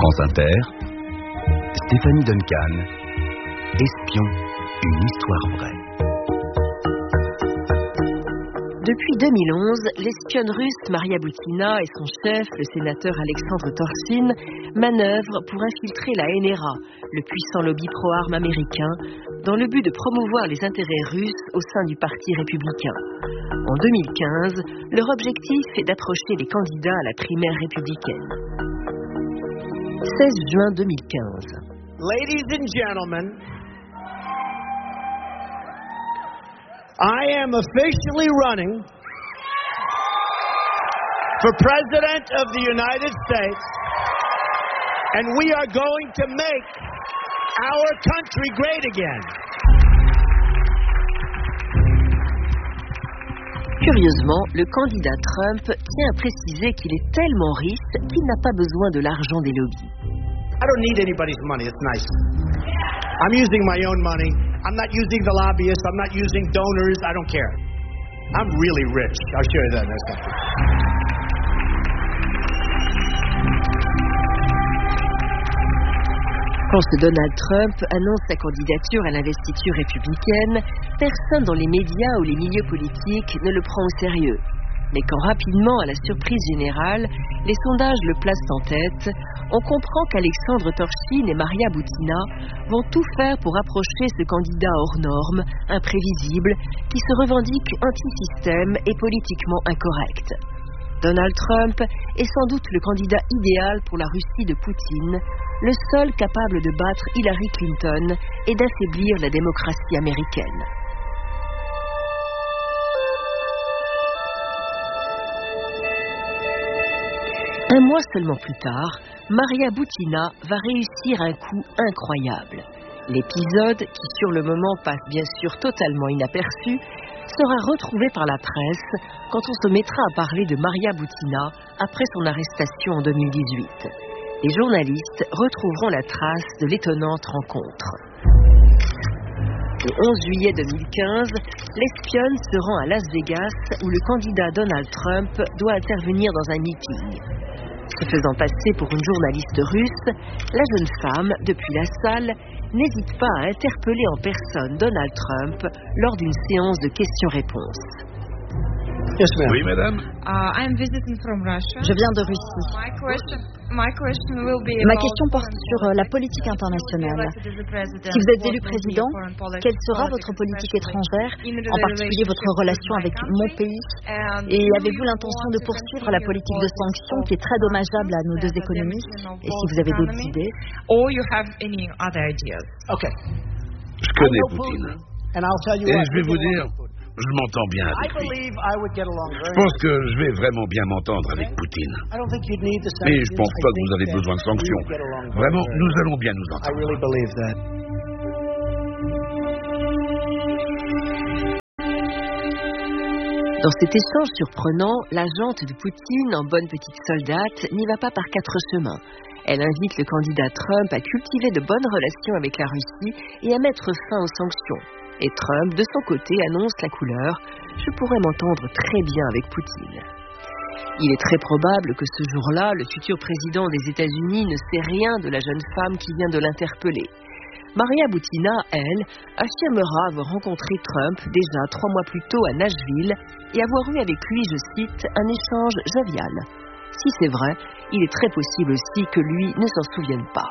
France Inter, Stéphanie Duncan, Espion, une histoire vraie. Depuis 2011, l'espionne russe Maria Butina et son chef, le sénateur Alexandre Torshin, manœuvrent pour infiltrer la NRA, le puissant lobby pro-armes américain, dans le but de promouvoir les intérêts russes au sein du Parti républicain. En 2015, leur objectif est d'approcher les candidats à la primaire républicaine. 16 juin 2015. Ladies and gentlemen, I am officially running for President of the United States, and we are going to make our country great again. Curieusement, le candidat Trump tient à préciser qu'il est tellement riche qu'il n'a pas besoin de l'argent des lobbies. I don't need anybody's money. It's nice. I'm using my own money. I'm not using the lobbyists. I'm not using donors. I don't care. I'm really rich. I'll show you that next time. Quand Donald Trump annonce sa candidature à l'investiture républicaine, personne dans les médias ou les milieux politiques ne le prend au sérieux. Mais quand rapidement, à la surprise générale, les sondages le placent en tête, on comprend qu'Alexandre Torshin et Maria Butina vont tout faire pour approcher ce candidat hors norme, imprévisible, qui se revendique anti-système et politiquement incorrect. Donald Trump est sans doute le candidat idéal pour la Russie de Poutine, le seul capable de battre Hillary Clinton et d'affaiblir la démocratie américaine. Un mois seulement plus tard, Maria Butina va réussir un coup incroyable. L'épisode, qui sur le moment passe bien sûr totalement inaperçu, sera retrouvé par la presse quand on se mettra à parler de Maria Butina après son arrestation en 2018. Les journalistes retrouveront la trace de l'étonnante rencontre. Le 11 juillet 2015, l'espionne se rend à Las Vegas où le candidat Donald Trump doit intervenir dans un meeting. Se faisant passer pour une journaliste russe, la jeune femme, depuis la salle, n'hésite pas à interpeller en personne Donald Trump lors d'une séance de questions-réponses. Yes, ma'am. Oui, madame. Je viens de Russie. Ma question porte sur la politique internationale. Si vous êtes élu président, quelle sera votre politique étrangère, en particulier votre relation avec mon pays? Et avez-vous l'intention de poursuivre la politique de sanctions qui est très dommageable à nos deux économies? Et si vous avez d'autres idées? Okay. Je connais Poutine. And I'll tell you Et what, je vais vous dire, je m'entends bien I avec lui. believe I would get along very Je pense que je vais vraiment bien m'entendre avec Poutine. I don't think you'd need the Mais je sanctions. pense pas I que vous think avez that besoin de we sanctions. would get along very Vraiment, well. nous allons bien nous I entendre. really believe that. Dans cet échange surprenant, l'agente de Poutine, en bonne petite soldate, n'y va pas par quatre chemins. Elle invite le candidat Trump à cultiver de bonnes relations avec la Russie et à mettre fin aux sanctions. Et Trump, de son côté, annonce la couleur « Je pourrais m'entendre très bien avec Poutine ». Il est très probable que ce jour-là, le futur président des États-Unis ne sait rien de la jeune femme qui vient de l'interpeller. Maria Butina, elle, affirmera avoir rencontré Trump déjà 3 mois plus tôt à Nashville et avoir eu avec lui, je cite, un échange jovial. Si c'est vrai, il est très possible aussi que lui ne s'en souvienne pas.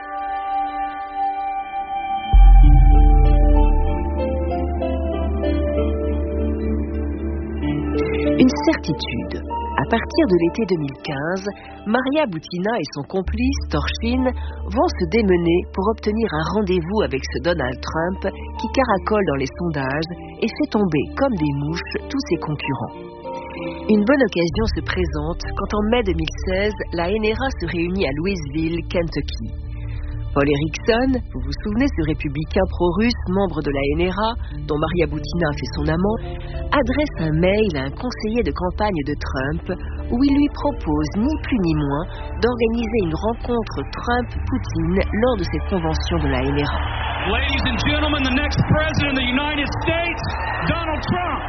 Une certitude. À partir de l'été 2015, Maria Butina et son complice, Torshin, vont se démener pour obtenir un rendez-vous avec ce Donald Trump qui caracole dans les sondages et fait tomber comme des mouches tous ses concurrents. Une bonne occasion se présente quand en mai 2016, la NRA se réunit à Louisville, Kentucky. Paul Erickson, vous vous souvenez, ce républicain pro-russe, membre de la NRA, dont Maria Butina fait son amant, adresse un mail à un conseiller de campagne de Trump où il lui propose ni plus ni moins d'organiser une rencontre Trump-Poutine lors de cette convention de la NRA. Ladies and gentlemen, the next president of the United States, Donald Trump.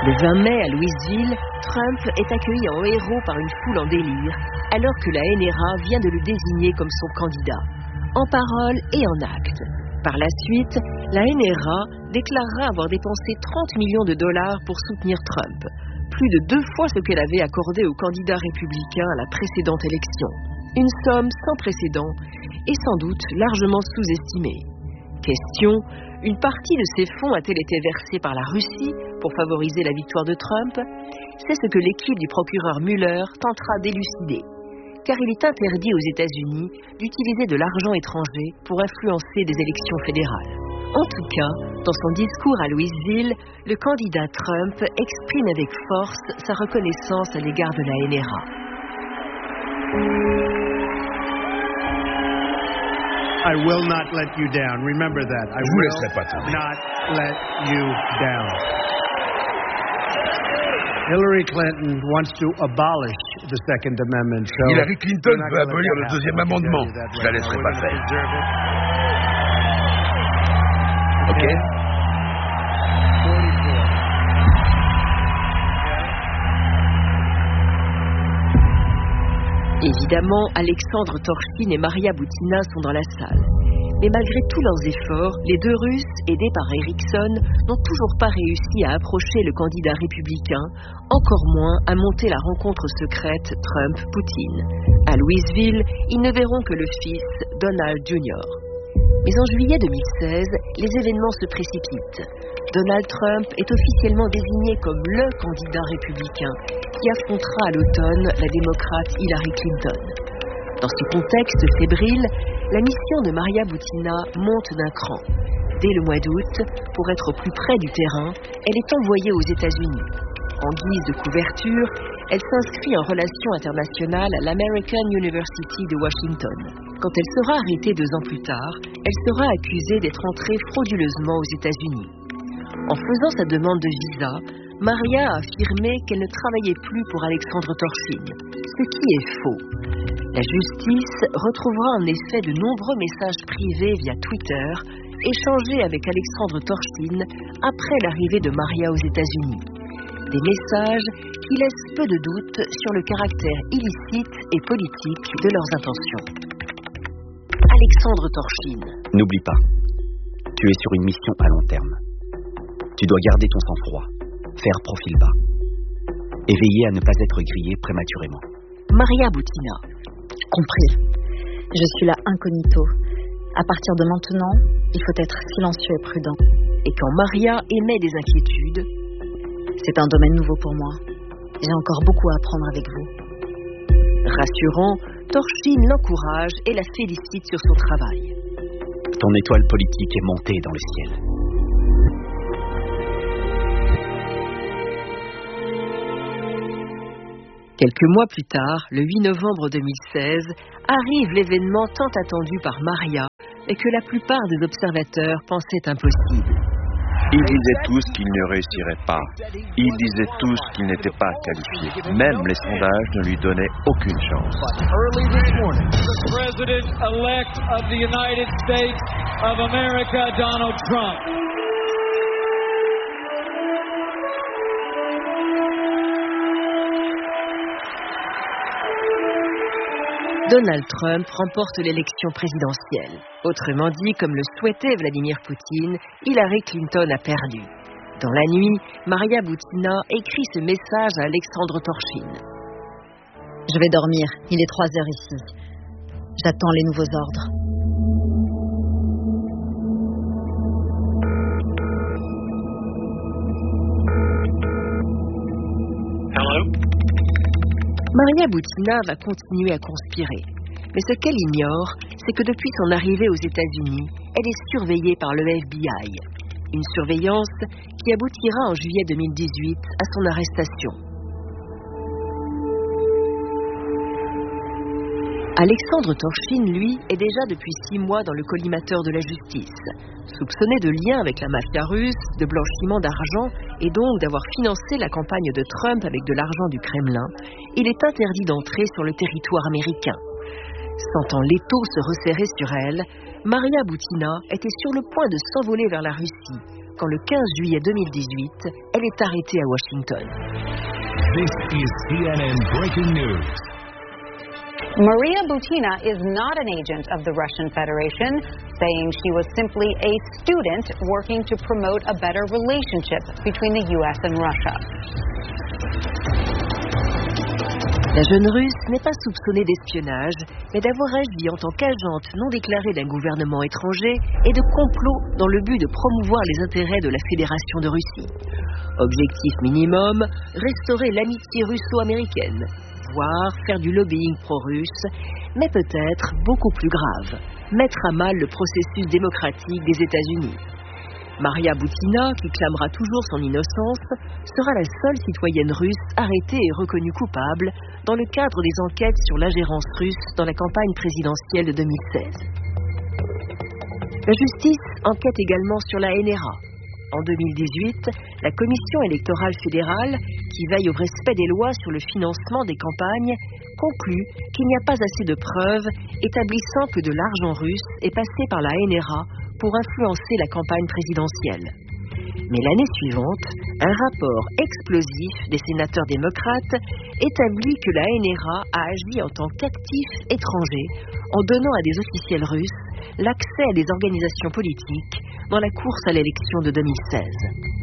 Le 20 mai, à Louisville, Trump est accueilli en héros par une foule en délire, alors que la NRA vient de le désigner comme son candidat, en parole et en acte. Par la suite, la NRA déclarera avoir dépensé 30 millions de dollars pour soutenir Trump, plus de 2 fois ce qu'elle avait accordé au candidat républicain à la précédente élection. Une somme sans précédent et sans doute largement sous-estimée. Question, une partie de ces fonds a-t-elle été versée par la Russie pour favoriser la victoire de Trump? C'est ce que l'équipe du procureur Mueller tentera d'élucider. Car il est interdit aux États-Unis d'utiliser de l'argent étranger pour influencer des élections fédérales. En tout cas, dans son discours à Louisville, le candidat Trump exprime avec force sa reconnaissance à l'égard de la NRA. I will not let you down. Remember that. I will not let you down. Hillary Clinton wants to abolish the Second Amendment. So Hillary Clinton veut abolir le deuxième amendement. Je la laisserai pas faire. OK. Évidemment, Alexandre Torshin et Maria Butina sont dans la salle. Mais malgré tous leurs efforts, les deux Russes, aidés par Erickson, n'ont toujours pas réussi à approcher le candidat républicain, encore moins à monter la rencontre secrète Trump-Poutine. À Louisville, ils ne verront que le fils, Donald Jr. Mais en juillet 2016, les événements se précipitent. Donald Trump est officiellement désigné comme le candidat républicain qui affrontera à l'automne la démocrate Hillary Clinton. Dans ce contexte fébrile, la mission de Maria Butina monte d'un cran. Dès le mois d'août, pour être au plus près du terrain, elle est envoyée aux États-Unis. En guise de couverture, elle s'inscrit en relations internationales à l'American University de Washington. Quand elle sera arrêtée 2 ans plus tard, elle sera accusée d'être entrée frauduleusement aux États-Unis. En faisant sa demande de visa, Maria a affirmé qu'elle ne travaillait plus pour Alexandre Torshin, ce qui est faux. La justice retrouvera en effet de nombreux messages privés via Twitter, échangés avec Alexandre Torshin après l'arrivée de Maria aux États-Unis. Des messages qui laissent peu de doute sur le caractère illicite et politique de leurs intentions. Alexandre Torshin. N'oublie pas, tu es sur une mission à long terme. Tu dois garder ton sang-froid, faire profil bas et veiller à ne pas être grillé prématurément. Maria Butina. Compris. Je suis là incognito. À partir de maintenant, il faut être silencieux et prudent. Et quand Maria émet des inquiétudes, c'est un domaine nouveau pour moi. J'ai encore beaucoup à apprendre avec vous. Rassurant, Torshin l'encourage et la félicite sur son travail. Ton étoile politique est montée dans le ciel. Quelques mois plus tard, le 8 novembre 2016, arrive l'événement tant attendu par Maria et que la plupart des observateurs pensaient impossible. Ils disaient tous qu'ils ne réussiraient pas. Ils disaient tous qu'ils n'étaient pas qualifiés. Même les sondages ne lui donnaient aucune chance. The President-elect of the United States of America, Donald Trump. Donald Trump remporte l'élection présidentielle. Autrement dit, comme le souhaitait Vladimir Poutine, Hillary Clinton a perdu. Dans la nuit, Maria Butina écrit ce message à Alexandre Torshin. Je vais dormir, il est 3 heures ici. J'attends les nouveaux ordres. Maria Butina va continuer à conspirer. Mais ce qu'elle ignore, c'est que depuis son arrivée aux États-Unis, elle est surveillée par le FBI. Une surveillance qui aboutira en juillet 2018 à son arrestation. Alexandre Torshin, lui, est déjà depuis 6 mois dans le collimateur de la justice. Soupçonné de lien avec la mafia russe, de blanchiment d'argent et donc d'avoir financé la campagne de Trump avec de l'argent du Kremlin, il est interdit d'entrer sur le territoire américain. Sentant l'étau se resserrer sur elle, Maria Butina était sur le point de s'envoler vers la Russie, quand le 15 juillet 2018, elle est arrêtée à Washington. This is CNN Breaking News. Maria Butina is not an agent of the Russian Federation, saying she was simply a student working to promote a better relationship between the U.S. and Russia. La jeune Russe n'est pas soupçonnée d'espionnage, mais d'avoir agi en tant qu'agente non déclarée d'un gouvernement étranger et de complot dans le but de promouvoir les intérêts de la Fédération de Russie. Objectif minimum, restaurer l'amitié russo-américaine, voire faire du lobbying pro-russe, mais peut-être beaucoup plus grave, mettre à mal le processus démocratique des États-Unis. Maria Butina, qui clamera toujours son innocence, sera la seule citoyenne russe arrêtée et reconnue coupable dans le cadre des enquêtes sur l'ingérence russe dans la campagne présidentielle de 2016. La justice enquête également sur la NRA. En 2018, la Commission électorale fédérale, qui veille au respect des lois sur le financement des campagnes, conclut qu'il n'y a pas assez de preuves établissant que de l'argent russe est passé par la NRA pour influencer la campagne présidentielle. Mais l'année suivante, un rapport explosif des sénateurs démocrates établit que la NRA a agi en tant qu'actif étranger en donnant à des officiels russes l'accès à des organisations politiques dans la course à l'élection de 2016.